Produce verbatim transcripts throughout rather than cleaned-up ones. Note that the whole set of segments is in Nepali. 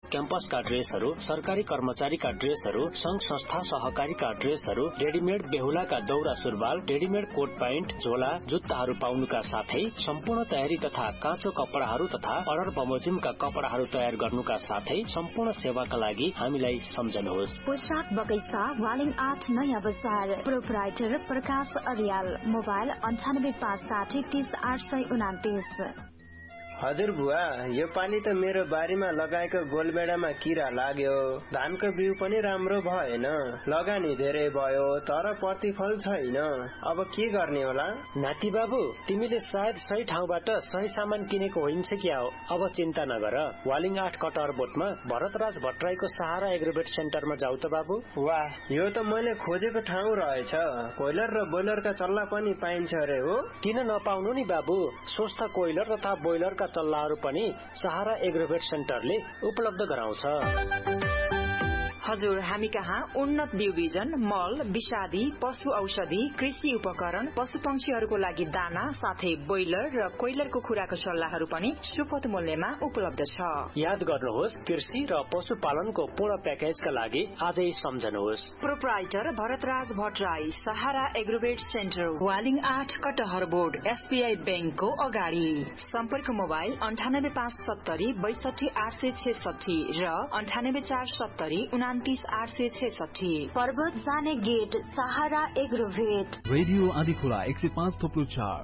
क्याम्पसका ड्रेसहरू, सरकारी कर्मचारीका ड्रेसहरू, संघ संस्था सहकारीका ड्रेसहरू, रेडीमेड बेहुलाका दौरा सुरुवाल, रेडीमेड कोट प्यान्ट, झोला, जुत्ताहरू पाउनुका साथै सम्पूर्ण तयारी तथा काँचो कपडाहरू तथा अर्डर बमोजिमका कपडाहरू तयार गर्नुका साथै सम्पूर्ण सेवाका लागि हामीलाई सम्झनुहोस्। पोशाक बगैँचा, वालिङ आठ, नयाँ बजार। प्रोपराइटर प्रकाश अर्याल। मोबाइल अन्ठानब्बे पाँच साठी तीस आठ सय उनातिस। हजुर बुवा, यो पालि त मेरो बारीमा लगाएको गोलबेडामा किरा लाग्यो। धानको बिउ पनि राम्रो भएन, लगानी धेरै भयो तर प्रतिफल छैन। अब के गर्ने होला? नाति बाबु, तिमीले सायद सही ठाउँबाट सही सामान किनेको होइन्छ क्या हो। अब चिन्ता नगर, वालिङ आठ कटहर बोटमा भरतराज भट्टराईको सहारा एग्रोवेट सेन्टरमा जाऊ त बाबु। वाह, यो त मैले खोजेको ठाउँ रहेछ। कोइलर र बोइलरका चल्ला पनि पाइन्छ अरे हो? किन नपाउनु नि बाबु, स्वस्थ कोइलर तथा बोइलरका चल्लाहरू पनि सहारा एग्रोवेट सेन्टरले उपलब्ध गराउँछ। हजुर, हामी कहाँ उन्नत बिउ बिजन, मल, विषादी, पशु औषधि, कृषि उपकरण, पशु पंक्षीहरूको लागि दाना साथै बोइलर र कोइलरको खुराको सल्लाहहरू पनि सुपथ मूल्यमा उपलब्ध छ। याद गर्नुहोस्, कृषि र पशुपालनको पूर्ण प्याकेजका लागि आजै सम्झनुहोस्। प्रोपराइटर भरतराज भट्टराई, सहारा एग्रोवेट सेन्टर, वालिङ आठ कटहर बोर्ड, एसबीआई ब्याङ्कको अगाडि। सम्पर्क मोबाइल अन्ठानब्बे पाँच सत्तरी बैसठी आठ सय छेसठी र अन्ठानब्बे चार सत्तरी उनातिस आठ सय छेसठी। पर्वत जाने गेट, सहारा एग्रोवेट। रेडियो आदिखोला एक सय पाँच थोप्लो चार।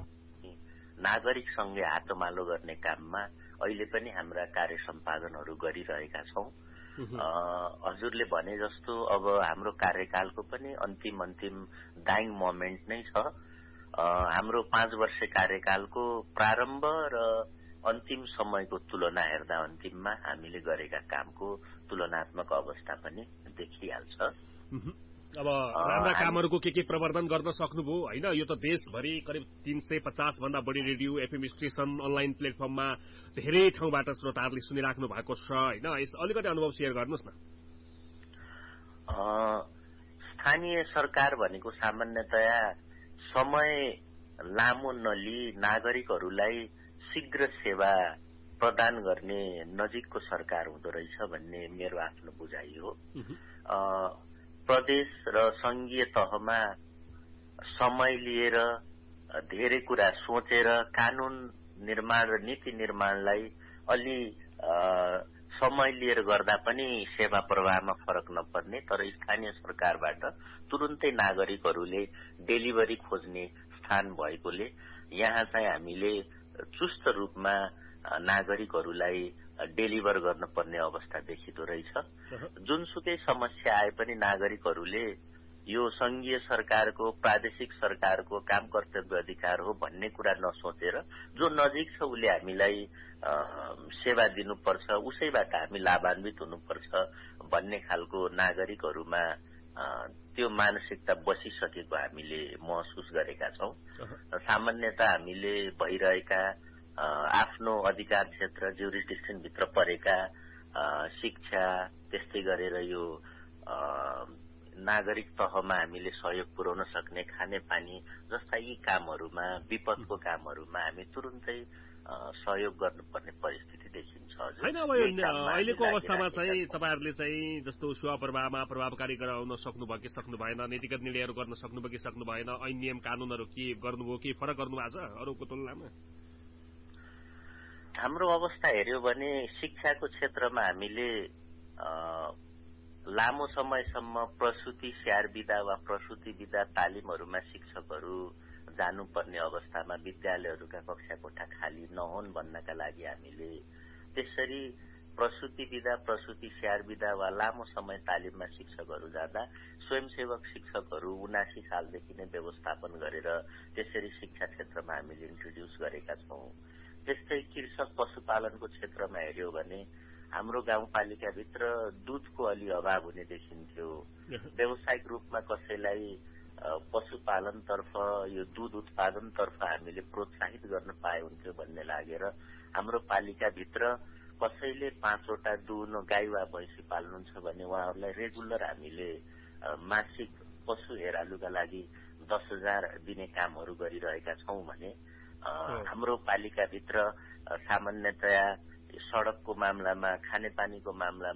नागरिक संघले हातोमालो गर्ने काममा अहिले पनि हाम्रा कार्य सम्पादनहरू गरिरहेका छौं। हजुरले भने जस्तो अब हाम्रो कार्यकालको पनि अन्तिम अन्तिम डाइङ मोमेन्ट नै छ। हाम्रो पाँच वर्ष कार्यकालको प्रारम्भ र अन्तिम समयको तुलना हेर्दा अन्तिममा हामीले गरेका कामको तुलनात्मक अवस्था पनि देखिहाल्छ। अब राम्रा कामहरूको के के प्रवर्धन गर्न सक्नुभयो होइन? यो त देशभरि करिब तीन सय पचास भन्दा बढी रेडियो, एफएम स्टेशन, अनलाइन प्लेटफर्ममा धेरै ठाउँबाट श्रोताहरूले सुनिराख्नु भएको छ होइन? यस अलिकति अनुभव सेयर गर्नुहोस् न। स्थानीय सरकार भनेको सामान्यतया समय लामो नलिई नागरिकहरूलाई शीघ्र सेवा प्रदान गर्ने नजिकको सरकार हुँदो रहेछ भन्ने मेरो आफ्नो बुझाइ हो। प्रदेश र संघीय तहमा समय लिएर धेरै कुरा सोचेर कानून निर्माण र नीति निर्माणलाई अलि समय लिएर गर्दा पनि सेवा प्रवाहमा फरक नपर्ने, तर स्थानीय सरकारबाट तुरुन्तै नागरिकहरूले डेलिभरी खोज्ने स्थान भएकोले यहाँ चाहिँ हामीले चुस्त रूपमा नागरिकहरूलाई डेलिभर गर्नुपर्ने अवस्था देखिँदो रहेछ। जुनसुकै समस्या आए पनि नागरिकहरूले यो संघीय सरकारको, प्रादेशिक सरकारको काम कर्तव्य अधिकार हो भन्ने कुरा नसोचेर जो नजिक छ उसले हामीलाई सेवा दिनुपर्छ, उसैबाट हामी लाभान्वित हुनुपर्छ भन्ने खालको नागरिकहरूमा त्यो मानसिकता बसिसकेको हामीले महसुस गरेका छौं। सामान्यतः हामीले भइरहेका आफ्नो अधिकार क्षेत्र ज्युरिडिक्सन भित्र परेका शिक्षा, त्यस्तै गरेर यो नागरिक तहमा हामीले सहयोग पुर्याउन सक्ने खानेपानी जस्ता यी कामहरूमा, विपदको कामहरूमा हामी तुरुन्तै सहयोग गर्नुपर्ने परिस्थिति देखिन्छ। होइन, अब अहिलेको अवस्थामा चाहिँ तपाईँहरूले चाहिँ जस्तो सेवा प्रवाहमा प्रभावकारी गराउन सक्नुभयो कि सक्नु भएन, नीतिगत निर्णयहरू गर्न सक्नुभयो कि सक्नु भएन, ऐन नियम कानूनहरू के गर्नुभयो, के फरक गर्नुभएको छ अरूको तुलनामा? हाम्रो अवस्था हेर्यो भने शिक्षाको क्षेत्रमा हामीले लामो समयसम्म प्रसुति स्याहार विधा वा प्रसुति विधा तालिमहरूमा शिक्षकहरू जानुपर्ने अवस्थामा विद्यालयहरूका कक्षा कोठा खाली नहुन् भन्नका लागि हामीले त्यसरी प्रसुति विधा, प्रसुति स्याहार विधा वा लामो समय तालिममा शिक्षकहरू जाँदा स्वयंसेवक शिक्षकहरू उनासी सालदेखि नै व्यवस्थापन गरेर त्यसरी शिक्षा क्षेत्रमा हामीले इन्ट्रोड्युस गरेका छौं। त्यस्तै कृषक पशुपालनको क्षेत्रमा हेर्यो भने हाम्रो गाउँपालिकाभित्र दूधको अलि अभाव हुने देखिन्थ्यो। व्यावसायिक रूपमा कसैलाई पशुपालनतर्फ, यो दूध उत्पादनतर्फ हामीले प्रोत्साहित गर्न पाए हुन्थ्यो भन्ने लागेर हाम्रो पालिकाभित्र कसैले पाँचवटा दूध गाई वा भैँसी पाल्नुहुन्छ भने उहाँहरूलाई रेगुलर हामीले मासिक पशु हेरालुका लागि दस हजार दिने कामहरू गरिरहेका छौं भने हाम्रो पालिकाभित्र सामान्यतया सड़कको मामलामा, खानेपानीको मामलामा